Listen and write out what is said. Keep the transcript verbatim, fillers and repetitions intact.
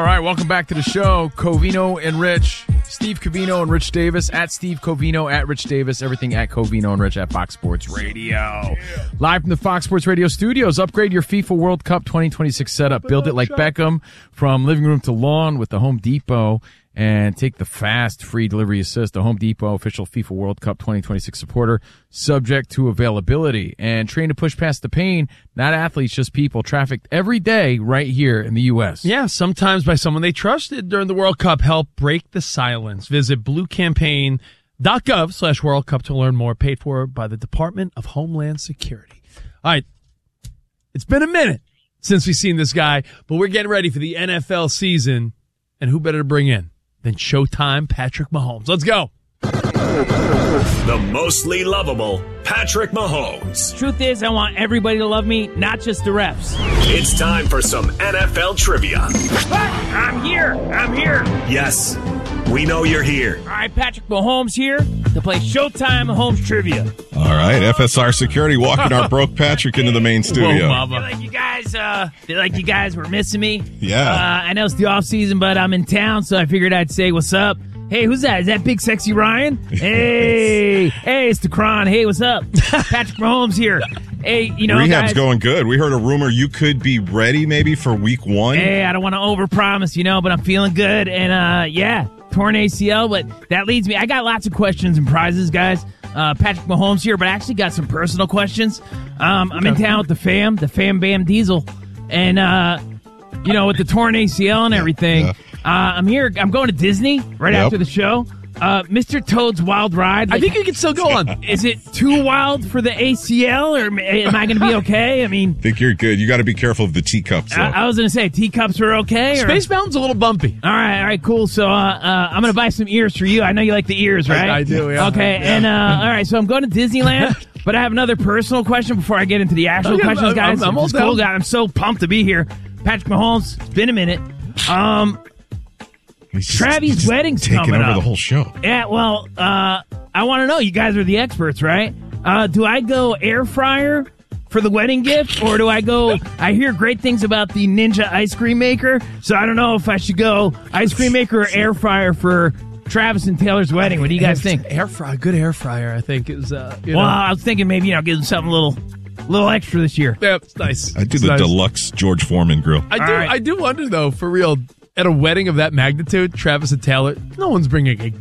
All right, welcome back to the show. Covino and Rich. Steve Covino and Rich Davis. At Steve Covino, at Rich Davis. Everything at Covino and Rich at Fox Sports Radio. Live from the Fox Sports Radio studios. Upgrade your FIFA World Cup twenty twenty-six setup. Build it like Beckham from living room to lawn with the Home Depot. And take the fast free delivery assist. The Home Depot official FIFA World Cup twenty twenty-six supporter, subject to availability. And train to push past the pain, not athletes, just people trafficked every day right here in the U S. Yeah, sometimes by someone they trusted during the World Cup. Help break the silence. Visit bluecampaign.gov slash World Cup to learn more. Paid for by the Department of Homeland Security. All right, it's been a minute since we've seen this guy, but we're getting ready for the N F L season. And who better to bring in than Showtime Patrick Mahomes? Let's go. The mostly lovable Patrick Mahomes. Truth is, I want everybody to love me, not just the refs. It's time for some N F L trivia. I'm here. I'm here. Yes, we know you're here. All right, Patrick Mahomes here to play Showtime Mahomes trivia. All right, F S R Security walking our broke Patrick into the main studio. Whoa, mama. I feel like you guys, uh, feel like you guys were missing me. Yeah. Uh, I know it's the off season, but I'm in town, so I figured I'd say what's up. Hey, who's that? Is that Big Sexy Ryan? Hey, hey, it's the Cron. Hey, what's up? Patrick Mahomes here. Hey, you know, Rehab's guys, going good. We heard a rumor you could be ready maybe for week one. Hey, I don't want to overpromise, you know, but I'm feeling good. And, uh, yeah, torn A C L, but that leads me. I got lots of questions and prizes, guys. Uh, Patrick Mahomes here, but I actually got some personal questions. Um, I'm in town with the fam, the fam Bam Diesel. And, uh, you know, with the torn A C L and everything, Yeah. uh, I'm here. I'm going to Disney right Yep. after the show. Uh, Mister Toad's Wild Ride. I like, think you can still go on. is it too wild for the A C L, or am am I going to be okay? I mean, I think you're good. You got to be careful of the teacups, though. I, I was going to say teacups were okay. Or? Space Mountain's a little bumpy. All right, all right, cool. So uh, uh, I'm going to buy some ears for you. I know you like the ears, right? I, I do, yeah. Okay, Yeah. and uh, all right, so I'm going to Disneyland, but I have another personal question before I get into the actual Okay, questions, I'm- guys. I'm- I'm all It's cool, down. guy. I'm so pumped to be here. Patrick Mahomes, it's been a minute. Um, He's just- Travis' he's just wedding's taking coming over up. the whole show. yeah, well, uh, I want to know. You guys are the experts, right? Uh, do I go air fryer for the wedding gift, or do I go? I hear great things about the Ninja ice cream maker, so I don't know if I should go ice cream maker or air fryer for Travis and Taylor's wedding. What do you guys think? Air fryer, good air fryer, I think is. Uh, you Well, know. I was thinking maybe you know give them something a little, little extra this year. Yeah, it's nice. I do It's the nice. deluxe George Foreman grill. I do. All right. I do wonder though, for real, at a wedding of that magnitude, Travis and Taylor, no one's bringing a